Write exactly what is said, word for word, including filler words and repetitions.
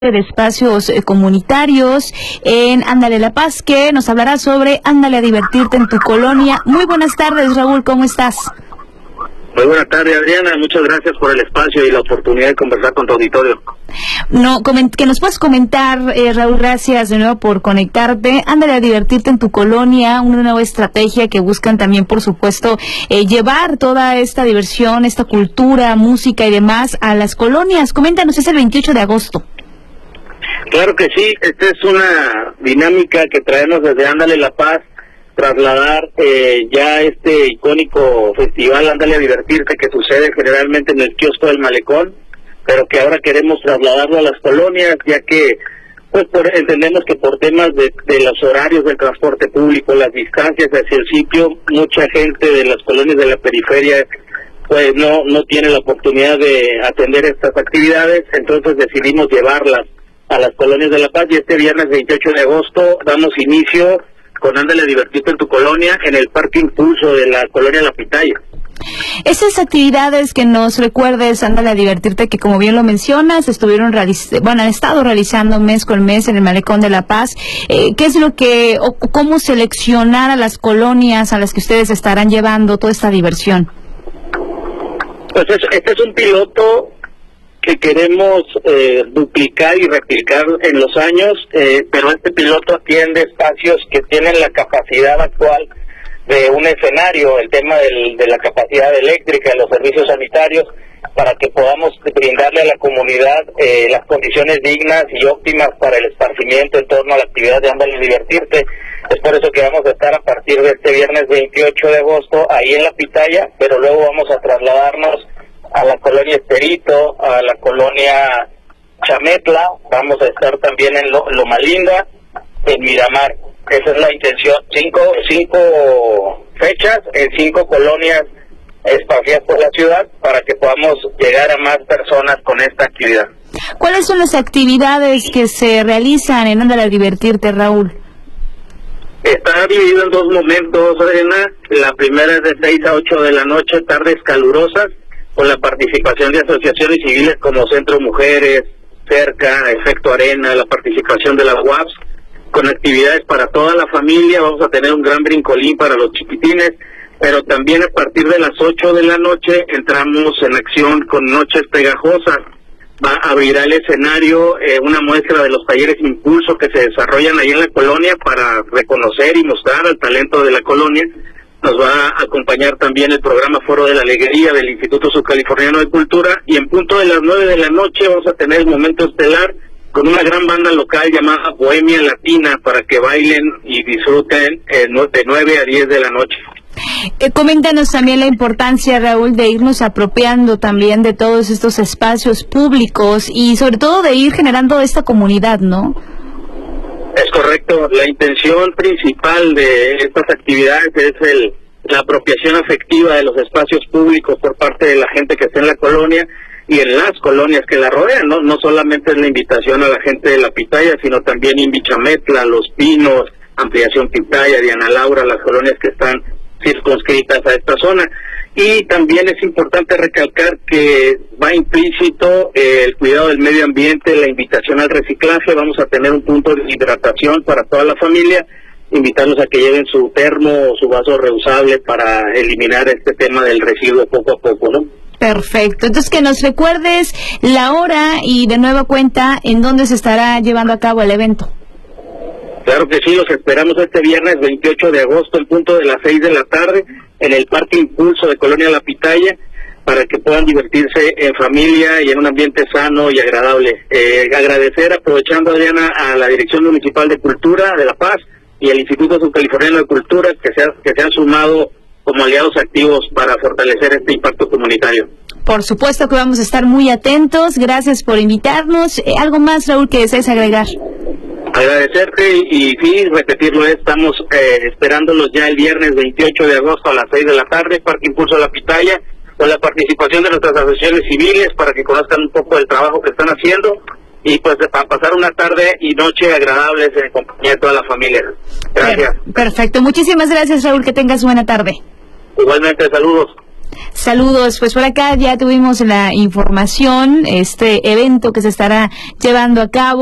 de espacios eh, comunitarios en Ándale La Paz, que nos hablará sobre Ándale a divertirte en tu colonia. Muy buenas tardes, Raúl, ¿cómo estás? Muy buenas tardes, Adriana, muchas gracias por el espacio y la oportunidad de conversar con tu auditorio. No, que nos puedas comentar, eh, Raúl, gracias de nuevo por conectarte. Ándale a divertirte en tu colonia, una nueva estrategia que buscan también, por supuesto, eh, llevar toda esta diversión, esta cultura, música y demás a las colonias. Coméntanos, es el veintiocho de agosto. Claro que sí, esta es una dinámica que traemos desde Ándale La Paz, trasladar eh, ya este icónico festival Ándale a divertirte que sucede generalmente en el kiosco del Malecón, pero que ahora queremos trasladarlo a las colonias, ya que pues por, entendemos que por temas de, de los horarios del transporte público, las distancias hacia el sitio, mucha gente de las colonias de la periferia pues no no tiene la oportunidad de atender estas actividades, entonces decidimos llevarlas a las colonias de La Paz, y este viernes veintiocho de agosto damos inicio con Ándale a divertirte en tu colonia en el Parque Impulso de la colonia La Pitaya. Esas actividades que nos recuerdes, Ándale a divertirte, que como bien lo mencionas, estuvieron realiz- bueno, han estado realizando mes con mes en el Malecón de La Paz. Eh, ¿Qué es lo que, o cómo seleccionar a las colonias a las que ustedes estarán llevando toda esta diversión? Pues es, este es un piloto que queremos eh, duplicar y replicar en los años, eh, pero este piloto atiende espacios que tienen la capacidad actual de un escenario, el tema del, de la capacidad eléctrica, los servicios sanitarios, para que podamos brindarle a la comunidad eh, las condiciones dignas y óptimas para el esparcimiento en torno a la actividad de Ándale a divertirte. Es por eso que vamos a estar a partir de este viernes veintiocho de agosto ahí en La Pitaya, pero luego vamos a trasladarnos a la colonia Esperito, a la colonia Chametla, vamos a estar también en Loma Linda, en Miramar. Esa es la intención, cinco, cinco fechas en cinco colonias esparcidas por la ciudad para que podamos llegar a más personas con esta actividad. ¿Cuáles son las actividades que se realizan en Ándale a divertirte, Raúl? Está dividido en dos momentos, Adriana. La primera es de seis a ocho de la noche, tardes calurosas, con la participación de asociaciones civiles como Centro Mujeres, Cerca, Efecto Arena, la participación de la U A P S, con actividades para toda la familia. Vamos a tener un gran brincolín para los chiquitines, pero también a partir de las ocho de la noche entramos en acción con Noches Pegajosas. Va a abrir el escenario eh, una muestra de los talleres Impulso que se desarrollan ahí en la colonia para reconocer y mostrar el talento de la colonia. Nos va a acompañar también el programa Foro de la Alegría del Instituto Subcaliforniano de Cultura, y en punto de las nueve de la noche vamos a tener el momento estelar con una gran banda local llamada Bohemia Latina para que bailen y disfruten eh, de nueve a diez de la noche. Eh, coméntanos también la importancia, Raúl, de irnos apropiando también de todos estos espacios públicos y sobre todo de ir generando esta comunidad, ¿no? Es correcto, la intención principal de estas actividades es el, la apropiación afectiva de los espacios públicos por parte de la gente que está en la colonia y en las colonias que la rodean, ¿no? No solamente es la invitación a la gente de La Pitaya, sino también Invichametla, Los Pinos, Ampliación Pitaya, Diana Laura, las colonias que están circunscritas a esta zona. Y también es importante recalcar que va implícito eh, el cuidado del medio ambiente, la invitación al reciclaje. Vamos a tener un punto de hidratación para toda la familia, invitarlos a que lleven su termo o su vaso reusable para eliminar este tema del residuo poco a poco, ¿no? Perfecto, entonces que nos recuerdes la hora y de nueva cuenta en dónde se estará llevando a cabo el evento. Claro que sí, los esperamos este viernes veintiocho de agosto en punto de las seis de la tarde en el Parque Impulso de Colonia La Pitaya para que puedan divertirse en familia y en un ambiente sano y agradable. Eh, agradecer, aprovechando, Adriana, a la Dirección Municipal de Cultura de La Paz y al Instituto Subcaliforniano de Cultura que se, ha, que se han sumado como aliados activos para fortalecer este impacto comunitario. Por supuesto que vamos a estar muy atentos, gracias por invitarnos. Eh, ¿Algo más, Raúl, que desees agregar? Agradecerte y, y sí, repetirlo, estamos eh, esperándolos ya el viernes veintiocho de agosto a las seis de la tarde, Parque Impulso de La Pitaya, con la participación de nuestras asociaciones civiles para que conozcan un poco del trabajo que están haciendo y pues para pasar una tarde y noche agradables en compañía de toda la familia. Gracias. Perfecto, muchísimas gracias, Raúl, que tengas buena tarde. Igualmente, saludos. Saludos, pues por acá ya tuvimos la información, este evento que se estará llevando a cabo.